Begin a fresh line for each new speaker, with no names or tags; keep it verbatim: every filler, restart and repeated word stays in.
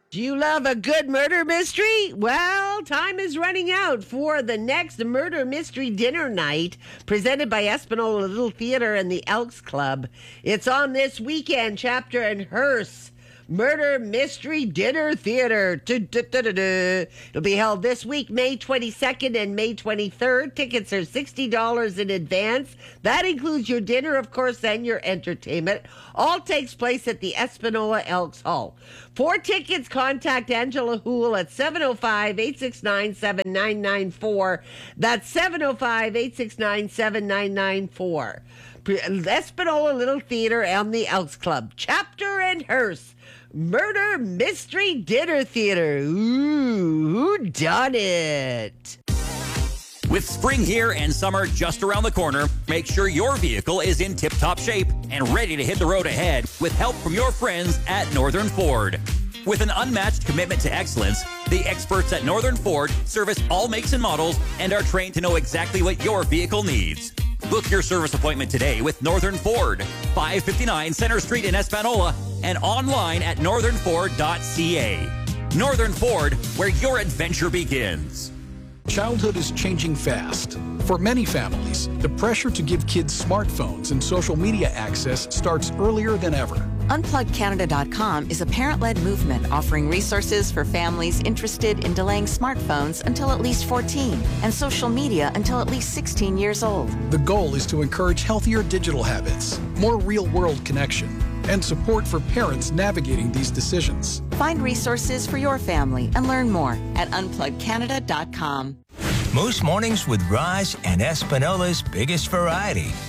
Do you love a good murder mystery? Well, time is running out for the next murder mystery dinner night presented by Espanola Little Theater and the Elks Club. It's on this weekend, Chapter and Hearst. Murder Mystery Dinner Theater. It'll be held this week, May twenty-second and May twenty-third. Tickets are sixty dollars in advance. That includes your dinner, of course, and your entertainment. All takes place at the Espanola Elks Hall. For tickets, contact Angela Houle at seven oh five, eight six nine, seven nine nine four. That's seven oh five, eight six nine, seven nine nine four. Espanola Little Theater and the Elks Club. Chapter and Hearst. Murder Mystery Dinner Theater. Ooh, who done it?
With spring here and summer just around the corner, make sure your vehicle is in tip-top shape and ready to hit the road ahead with help from your friends at Northern Ford. With an unmatched commitment to excellence, the experts at Northern Ford service all makes and models and are trained to know exactly what your vehicle needs. Book your service appointment today with Northern Ford, five fifty-nine Center Street in Espanola, and online at northern ford dot c a. Northern Ford, where your adventure begins.
Childhood is changing fast. For many families, the pressure to give kids smartphones and social media access starts earlier than ever.
unplug canada dot com is a parent-led movement offering resources for families interested in delaying smartphones until at least fourteen and social media until at least sixteen years old.
The goal is to encourage healthier digital habits, more real-world connection, and support for parents navigating these decisions.
Find resources for your family and learn more at unplug canada dot com.
Most mornings with Roz and Espanola's biggest variety.